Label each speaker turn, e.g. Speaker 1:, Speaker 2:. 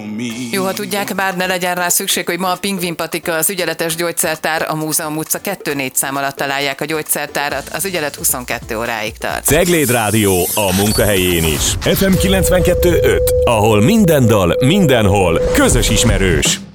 Speaker 1: Jó, ha tudják, bár ne legyen rá szükség, hogy ma a Pingvin Patika, az ügyeletes gyógyszertár, a Múzeum utca 2-4 szám alatt találják a gyógyszertárat, az ügyelet 22 óráig tart.
Speaker 2: Cegléd Rádió a munkahelyén is. FM 92.5, ahol minden dal, mindenhol közös ismerős.